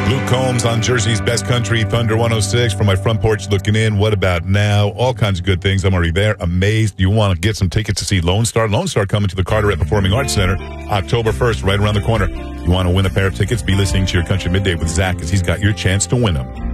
Luke Combs on Jersey's Best Country, Thunder 106. From my front porch looking in, what about now? All kinds of good things. I'm already there. Amazed. You want to get some tickets to see Lone Star? Lone Star coming to the Carteret Performing Arts Center October 1st, right around the corner. You want to win a pair of tickets? Be listening to your Country Midday with Zach, as he's got your chance to win them.